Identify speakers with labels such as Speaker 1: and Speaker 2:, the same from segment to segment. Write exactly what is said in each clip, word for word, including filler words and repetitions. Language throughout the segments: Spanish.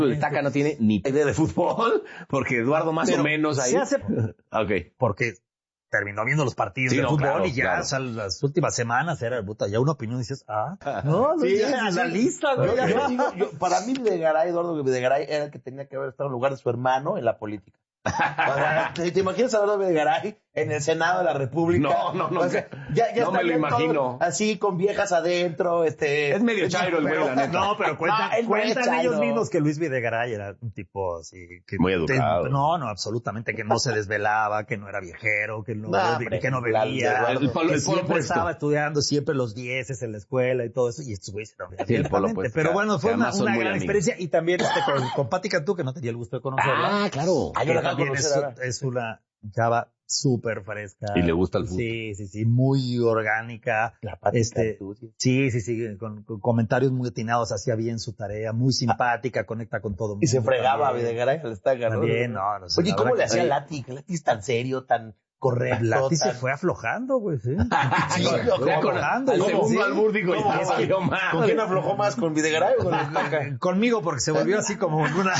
Speaker 1: El Taca no tiene ni idea de fútbol, porque Eduardo más
Speaker 2: Pero
Speaker 1: o menos ahí.
Speaker 2: se hace
Speaker 1: okay.
Speaker 2: Porque terminó viendo los partidos
Speaker 1: Sí,
Speaker 2: de
Speaker 1: no,
Speaker 2: fútbol
Speaker 1: claro,
Speaker 2: y ya,
Speaker 1: claro.
Speaker 2: o sea, las últimas semanas era, puta, ya una opinión y dices, ah, no, no,
Speaker 3: Sí,
Speaker 2: ya,
Speaker 3: sí,
Speaker 2: la
Speaker 3: sí.
Speaker 2: lista, güey.
Speaker 3: Yo,
Speaker 2: ya.
Speaker 3: yo digo, yo, para mí Videgaray, Eduardo Videgaray, era el que tenía que haber estado en lugar de su hermano en la política. O sea, ¿te, te imaginas a Eduardo Videgaray en el Senado de la República?
Speaker 1: No, no, no.
Speaker 3: O sea, ya, ya
Speaker 1: No me lo
Speaker 3: estarían todos
Speaker 1: imagino.
Speaker 3: Así, con viejas adentro, este...
Speaker 1: Es medio chairo el güey,
Speaker 3: pero-
Speaker 1: la neta.
Speaker 2: No, pero cuentan,
Speaker 3: No, él no es
Speaker 2: cuentan
Speaker 3: chairo.
Speaker 2: ellos mismos que Luis Videgaray era un tipo así. Que
Speaker 1: Muy educado.
Speaker 2: te- no, no, absolutamente, que no se desvelaba, que no era viejero, que no,
Speaker 3: No, hombre,
Speaker 2: que no
Speaker 3: la-
Speaker 2: bebía,
Speaker 3: el- el
Speaker 1: polo-
Speaker 2: que
Speaker 1: el polo
Speaker 2: siempre
Speaker 1: puesto.
Speaker 2: estaba estudiando siempre los dieces en la escuela y todo eso, y estos güeyes eran
Speaker 1: Sí, el polo
Speaker 2: abiertamente.
Speaker 1: puesto,
Speaker 2: Pero
Speaker 1: que-
Speaker 2: bueno,
Speaker 1: que
Speaker 2: fue una,
Speaker 1: además son
Speaker 2: una
Speaker 1: muy
Speaker 2: gran
Speaker 1: amigos.
Speaker 2: experiencia, y también este, con, con Pati Cantú, que no tenía el gusto de conocerla.
Speaker 1: Ah, claro.
Speaker 3: Ah, yo
Speaker 2: que
Speaker 3: la acabo de
Speaker 2: también es,
Speaker 3: conocer ahora.
Speaker 2: es una chava súper fresca.
Speaker 1: Y le gusta el fútbol.
Speaker 2: Sí, sí, sí, muy orgánica.
Speaker 3: La Pati
Speaker 2: Este,
Speaker 3: Cantú, sí.
Speaker 2: Sí, sí, sí, con, con comentarios muy atinados, hacía bien su tarea, muy simpática, conecta con todo el mundo.
Speaker 3: Y se fregaba a
Speaker 2: también.
Speaker 3: Videgaray al estaca, ¿no?
Speaker 2: También, no, no sé.
Speaker 3: Oye,
Speaker 2: la
Speaker 3: ¿cómo
Speaker 2: verdad
Speaker 3: le
Speaker 2: que
Speaker 3: hacía
Speaker 2: sí.
Speaker 3: Lati? Que Lati es tan serio, tan correcto.
Speaker 2: Lati se
Speaker 3: tan-
Speaker 2: fue aflojando, güey, sí.
Speaker 3: Sí,
Speaker 2: Fue
Speaker 3: no,
Speaker 1: Ya con-
Speaker 2: aflojando,
Speaker 1: al
Speaker 2: güey,
Speaker 1: segundo
Speaker 2: sí.
Speaker 1: albur digo,
Speaker 2: No,
Speaker 1: ya
Speaker 2: es
Speaker 1: salió
Speaker 2: que-
Speaker 1: mal.
Speaker 3: ¿Con quién aflojó más? ¿Con Videgaray o con el Taca?
Speaker 2: Conmigo, porque se volvió así como una,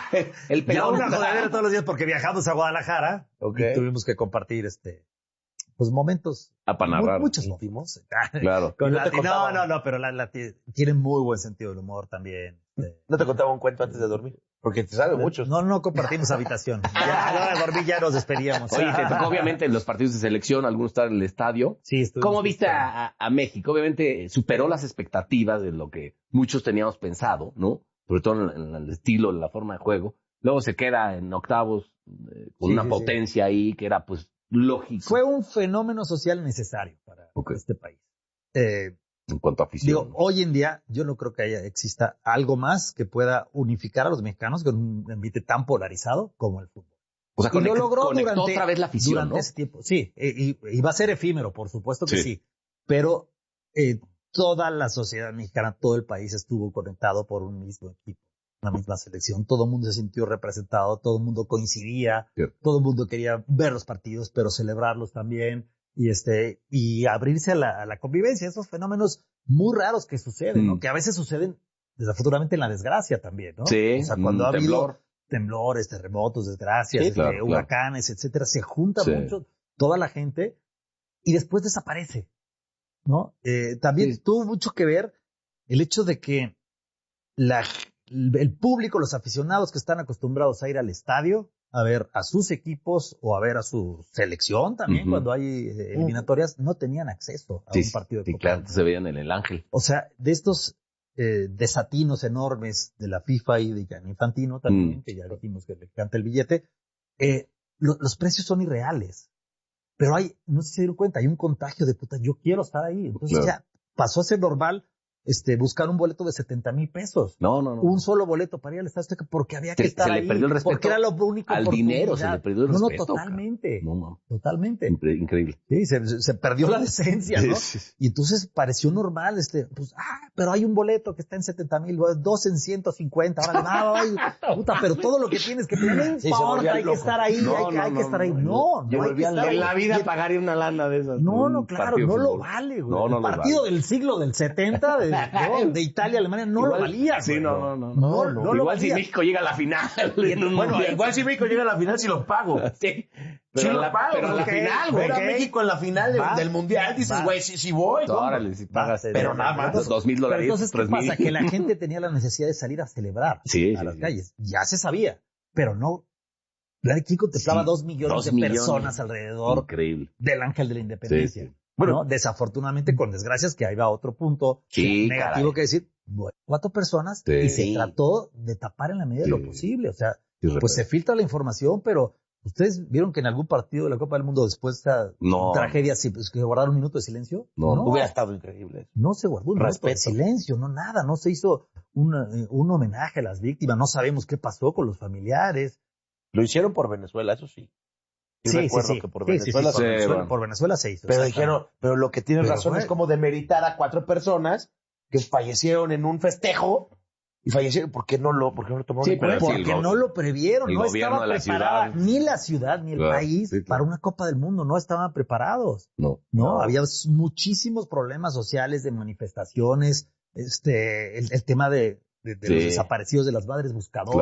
Speaker 1: El
Speaker 2: ya
Speaker 1: pelón.
Speaker 2: una jodedera todos los días, porque viajamos a Guadalajara
Speaker 3: Ok.
Speaker 2: y tuvimos que compartir este, pues momentos.
Speaker 1: Ah, para narrar.
Speaker 2: mu- Muchos
Speaker 3: Íntimos.
Speaker 2: momentos.
Speaker 1: Claro.
Speaker 2: Con
Speaker 3: Y no te
Speaker 2: Lati, no,
Speaker 3: contaba.
Speaker 2: no, no, pero la, Lati tiene muy buen sentido del humor también. Este,
Speaker 3: ¿No te contaba un cuento antes de dormir? Porque te sabe muchos.
Speaker 2: No, no compartimos habitación. Ya, a la hora de dormir ya nos despedíamos.
Speaker 1: Oye, te tocó obviamente en los partidos de selección, algunos estar en el estadio.
Speaker 2: Sí, estuvimos
Speaker 1: ¿Cómo viste
Speaker 2: justo-
Speaker 1: a, a- a México? Obviamente superó las expectativas de lo que muchos teníamos pensado, ¿no? Sobre todo en, en el estilo, en la forma de juego. Luego se queda en octavos eh, con
Speaker 2: Sí,
Speaker 1: una
Speaker 2: sí,
Speaker 1: potencia ahí que era pues lógico
Speaker 2: Fue un fenómeno social necesario para
Speaker 1: Ok.
Speaker 2: este país. Eh,
Speaker 1: en cuanto a afición.
Speaker 2: digo, hoy en día yo no creo que haya, exista algo más que pueda unificar a los mexicanos con un ambiente tan polarizado como el fútbol.
Speaker 1: o sea,
Speaker 2: y lo
Speaker 1: conect-
Speaker 2: logró
Speaker 1: conectó
Speaker 2: durante,
Speaker 1: otra vez la afición,
Speaker 2: durante
Speaker 1: ¿no?
Speaker 2: ese tiempo. Sí, y, y- y va a ser efímero, por supuesto que sí.
Speaker 1: Sí.
Speaker 2: Pero eh, toda la sociedad mexicana, todo el país estuvo conectado por un mismo equipo, una misma selección. Todo el mundo se sintió representado, todo el mundo coincidía,
Speaker 1: Sí.
Speaker 2: todo el mundo quería ver los partidos, pero celebrarlos también y este y abrirse a la, a la convivencia. Esos fenómenos muy raros que suceden, ¿no?
Speaker 1: Mm.
Speaker 2: Que a veces suceden desafortunadamente en la desgracia también, ¿no?
Speaker 1: Sí,
Speaker 2: O sea, cuando
Speaker 1: un
Speaker 2: ha habido
Speaker 1: temblor.
Speaker 2: temblores, terremotos, desgracias,
Speaker 1: Sí,
Speaker 2: este,
Speaker 1: claro, claro.
Speaker 2: huracanes, etcétera, se junta
Speaker 1: Sí.
Speaker 2: mucho toda la gente y después desaparece, ¿no? Eh, también
Speaker 1: Sí.
Speaker 2: tuvo mucho que ver el hecho de que la, el público, los aficionados que están acostumbrados a ir al estadio a ver a sus equipos o a ver a su selección también
Speaker 1: Ujú.
Speaker 2: cuando hay eh, eliminatorias, no tenían acceso a
Speaker 1: Sí,
Speaker 2: un partido de
Speaker 1: sí,
Speaker 2: Copa
Speaker 1: claro,
Speaker 2: del Mundo.
Speaker 1: se veían en el Ángel.
Speaker 2: O sea, de estos eh, desatinos enormes de la FIFA y de Gianni Infantino también,
Speaker 1: Mm.
Speaker 2: que ya dijimos que le canta el billete, eh, lo- los precios son irreales. Pero hay, no sé si se dieron cuenta, hay un contagio de puta, yo quiero estar ahí. Entonces
Speaker 1: Claro.
Speaker 2: ya pasó a ser normal este, buscar un boleto de setenta mil pesos.
Speaker 1: No, no, no.
Speaker 2: Un solo boleto para ir al Estadio Azteca porque había que
Speaker 1: Se-
Speaker 2: estar
Speaker 1: se le
Speaker 2: ahí.
Speaker 1: perdió el respeto
Speaker 2: porque era lo único.
Speaker 1: al dinero, se le perdió el
Speaker 2: no,
Speaker 1: respeto,
Speaker 2: No, totalmente.
Speaker 1: No, no.
Speaker 2: Totalmente.
Speaker 1: Incre- Increíble.
Speaker 2: Sí, se, se- se perdió la decencia, ¿no?
Speaker 1: Sí, sí.
Speaker 2: Y entonces pareció normal, este, pues, ah, pero hay un boleto que está en setenta mil, dos en ciento cincuenta, ahora va, ay, puta, pero todo lo que tienes que tener, no
Speaker 3: Sí, se
Speaker 2: importa,
Speaker 3: volvían
Speaker 2: hay que
Speaker 3: locos.
Speaker 2: estar ahí,
Speaker 1: No,
Speaker 2: hay, que-
Speaker 1: no,
Speaker 2: hay que
Speaker 1: no,
Speaker 2: estar ahí.
Speaker 1: no,
Speaker 2: No,
Speaker 1: yo
Speaker 2: no hay que
Speaker 1: volví a
Speaker 2: estar
Speaker 1: en
Speaker 2: ahí.
Speaker 1: la vida
Speaker 2: Y-
Speaker 1: pagaría una lana de esas.
Speaker 2: No,
Speaker 1: por
Speaker 2: no,
Speaker 1: un
Speaker 2: claro,
Speaker 1: partido de
Speaker 2: no lo
Speaker 1: fútbol.
Speaker 2: vale, güey.
Speaker 1: No, no
Speaker 2: el
Speaker 1: lo
Speaker 2: partido
Speaker 1: vale.
Speaker 2: del siglo del setenta, de, ¿no? de Italia, Alemania, no
Speaker 1: Igual-
Speaker 2: lo valía,
Speaker 1: Sí,
Speaker 2: güey.
Speaker 1: no, no, no.
Speaker 2: No, no lo
Speaker 1: Igual si
Speaker 2: valía.
Speaker 1: México llega a la final. en un
Speaker 3: Bueno,
Speaker 1: mundial.
Speaker 3: igual si México llega a la final, si lo pago.
Speaker 1: Sí.
Speaker 3: Si
Speaker 1: Pero,
Speaker 3: lo
Speaker 1: la,
Speaker 3: pago,
Speaker 1: pero a la
Speaker 3: ok,
Speaker 1: final, güey.
Speaker 3: ver a
Speaker 2: ok.
Speaker 3: México en la final del,
Speaker 2: Va,
Speaker 3: del mundial, dices,
Speaker 2: va.
Speaker 3: güey, si, si voy. ¿cómo?
Speaker 1: Órale, si pagas.
Speaker 2: Va,
Speaker 3: pero nada más.
Speaker 1: Dos, dos mil
Speaker 2: Pero
Speaker 1: dólares.
Speaker 2: entonces, ¿qué
Speaker 1: tres mil.
Speaker 2: pasa? Que la gente tenía la necesidad de salir a celebrar
Speaker 1: Sí,
Speaker 2: a
Speaker 1: sí,
Speaker 2: las
Speaker 1: sí.
Speaker 2: calles. Ya se sabía, pero no. La de aquí contemplaba
Speaker 1: Sí,
Speaker 2: dos millones
Speaker 1: dos
Speaker 2: de
Speaker 1: millones.
Speaker 2: personas alrededor
Speaker 1: Increíble.
Speaker 2: del Ángel de la Independencia.
Speaker 1: Sí, sí.
Speaker 2: Bueno, desafortunadamente con desgracias que ahí va otro punto
Speaker 1: Sí,
Speaker 2: negativo
Speaker 1: caray.
Speaker 2: que decir, bueno, cuatro personas
Speaker 1: Sí.
Speaker 2: y se trató de tapar en la medida de
Speaker 1: Sí.
Speaker 2: lo posible. O sea,
Speaker 1: Sí,
Speaker 2: pues se filtra la información, pero ustedes vieron que en algún partido de la Copa del Mundo después de esta
Speaker 1: No.
Speaker 2: tragedia sí, pues, que guardaron un minuto de silencio.
Speaker 1: No,
Speaker 2: no,
Speaker 3: Hubiera estado increíble.
Speaker 2: no se guardó un minuto de
Speaker 3: Respeto.
Speaker 2: silencio, no nada, no se hizo una, eh, un homenaje a las víctimas, no sabemos qué pasó con los familiares.
Speaker 3: Lo hicieron por Venezuela, eso sí. Sí, recuerdo que por
Speaker 2: Sí, sí, sí,
Speaker 3: Venezuela
Speaker 2: por,
Speaker 1: se-
Speaker 2: Venezuela
Speaker 1: bueno.
Speaker 2: por Venezuela se hizo.
Speaker 3: Pero
Speaker 2: exactamente.
Speaker 3: dijeron, pero lo que tienes
Speaker 2: Pero
Speaker 3: razón
Speaker 2: fue-
Speaker 3: es como demeritar a cuatro personas que fallecieron en un festejo y fallecieron, ¿por qué no lo, por qué no lo tomaron
Speaker 1: Sí,
Speaker 3: en
Speaker 1: pero
Speaker 3: cuenta?
Speaker 1: sí,
Speaker 2: Porque
Speaker 1: el go-
Speaker 2: no lo previeron,
Speaker 1: el
Speaker 2: no
Speaker 1: gobierno
Speaker 2: estaba
Speaker 1: de la
Speaker 2: preparada
Speaker 1: ciudad.
Speaker 2: ni la ciudad ni el
Speaker 1: Claro,
Speaker 2: país
Speaker 1: sí, claro.
Speaker 2: para una Copa del Mundo, no estaban preparados.
Speaker 1: No.
Speaker 2: No, había muchísimos problemas sociales de manifestaciones, este, el, el tema de, de, de
Speaker 1: Sí.
Speaker 2: los desaparecidos de las madres buscadoras.